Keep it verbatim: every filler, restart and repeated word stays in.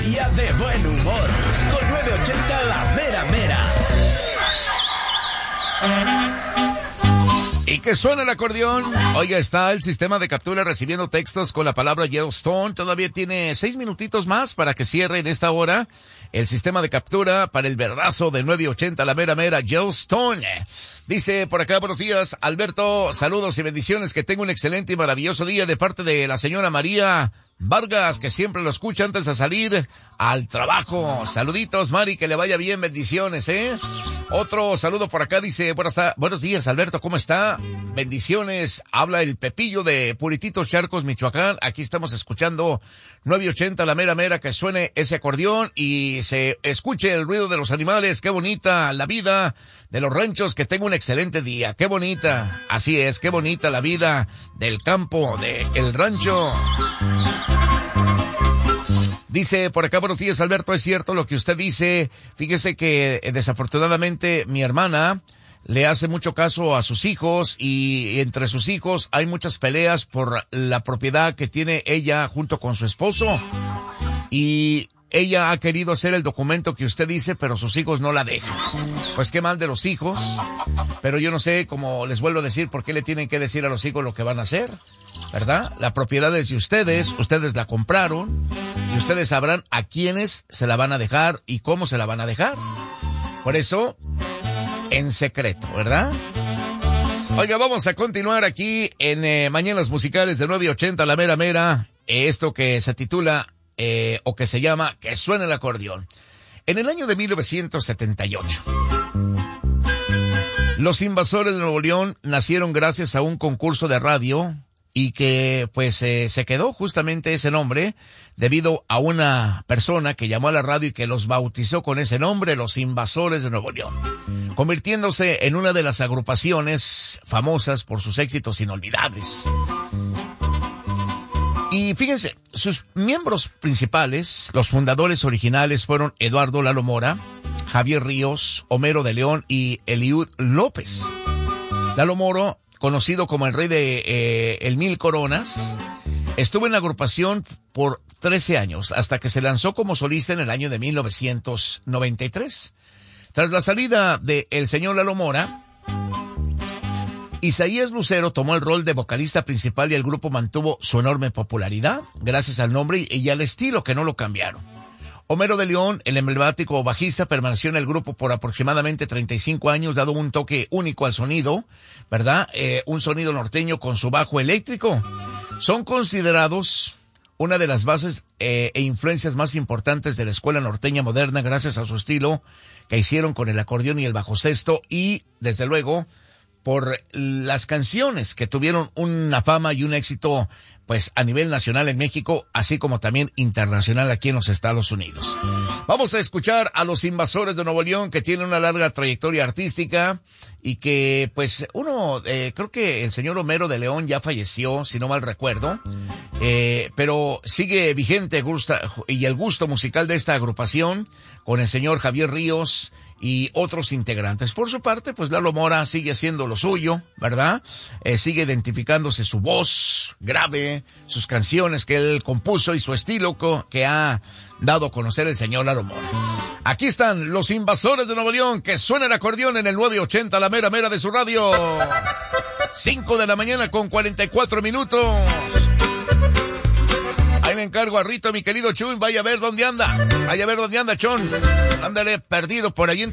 día de buen humor. Con nueve ochenta La Mera Mera. Y que suena el acordeón. Oiga, está el sistema de captura recibiendo textos con la palabra Yellowstone. Todavía tiene seis minutitos más para que cierre en esta hora el sistema de captura para el verdazo de nueve ochenta La Mera Mera Yellowstone. Dice por acá, buenos días, Alberto, saludos y bendiciones, que tenga un excelente y maravilloso día de parte de la señora María Vargas, que siempre lo escucha antes de salir al trabajo. Saluditos, Mari, que le vaya bien, bendiciones, ¿eh? Otro saludo por acá, dice, buenas, buenos días, Alberto, ¿cómo está? Bendiciones, habla el Pepillo de Purititos Charcos, Michoacán. Aquí estamos escuchando nueve ochenta La Mera Mera, que suene ese acordeón y se escuche el ruido de los animales. Qué bonita la vida de los ranchos, que tenga un excelente día. Qué bonita, así es, qué bonita la vida del campo, de el rancho. Dice por acá, buenos días, Alberto, es cierto lo que usted dice. Fíjese que eh, desafortunadamente mi hermana le hace mucho caso a sus hijos y entre sus hijos hay muchas peleas por la propiedad que tiene ella junto con su esposo. Y ella ha querido hacer el documento que usted dice, pero sus hijos no la dejan. Pues qué mal de los hijos. Pero yo no sé, como les vuelvo a decir, por qué le tienen que decir a los hijos lo que van a hacer, ¿verdad? La propiedad es de ustedes, ustedes la compraron y ustedes sabrán a quiénes se la van a dejar y cómo se la van a dejar. Por eso, en secreto, ¿verdad? Oiga, vamos a continuar aquí en eh, Mañanas Musicales de nueve ochenta La Mera Mera, esto que se titula eh, o que se llama Que suene el acordeón. En el año de mil novecientos setenta y ocho, los Invasores de Nuevo León nacieron gracias a un concurso de radio y que pues eh, se quedó justamente ese nombre debido a una persona que llamó a la radio y que los bautizó con ese nombre, los Invasores de Nuevo León, convirtiéndose en una de las agrupaciones famosas por sus éxitos inolvidables. Y fíjense, sus miembros principales, los fundadores originales, fueron Eduardo Lalo Mora, Javier Ríos, Homero de León y Eliud López. Lalo Mora, conocido como el rey de eh, el Mil Coronas, estuvo en la agrupación por trece años, hasta que se lanzó como solista en el año de mil novecientos noventa y tres. Tras la salida de el señor Lalo Mora, Isaías Lucero tomó el rol de vocalista principal y el grupo mantuvo su enorme popularidad gracias al nombre y al estilo, que no lo cambiaron. Homero de León, el emblemático bajista, permaneció en el grupo por aproximadamente treinta y cinco años, dado un toque único al sonido, ¿verdad? Eh, un sonido norteño con su bajo eléctrico. Son considerados una de las bases eh, e influencias más importantes de la escuela norteña moderna gracias a su estilo que hicieron con el acordeón y el bajo sexto y, desde luego, por las canciones que tuvieron una fama y un éxito pues a nivel nacional en México, así como también internacional aquí en los Estados Unidos. Vamos a escuchar a los Invasores de Nuevo León, que tienen una larga trayectoria artística y que pues uno, eh, creo que el señor Homero de León ya falleció, si no mal recuerdo, eh, pero sigue vigente gusta, y el gusto musical de esta agrupación con el señor Javier Ríos y otros integrantes. Por su parte, pues Lalo Mora sigue haciendo lo suyo, ¿verdad? Eh, sigue identificándose su voz grave, sus canciones que él compuso y su estilo que ha dado a conocer el señor Lalo Mora. Aquí están los Invasores de Nuevo León, que suena el acordeón en el nueve ochenta La Mera Mera de su radio. cinco de la mañana con cuarenta y cuatro minutos. Ahí me encargo a Rito, mi querido Chun, vaya a ver dónde anda. Vaya a ver dónde anda, Chon. Ándale perdido por allí en